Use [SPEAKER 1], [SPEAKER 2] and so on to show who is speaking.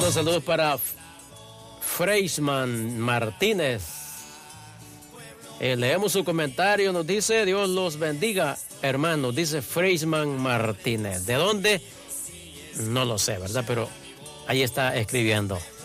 [SPEAKER 1] Estos saludos para Freisman Martínez. Leemos su comentario, nos dice: Dios los bendiga, hermanos, dice Freisman Martínez. ¿De dónde? No lo sé, ¿verdad? Pero ahí está escribiendo.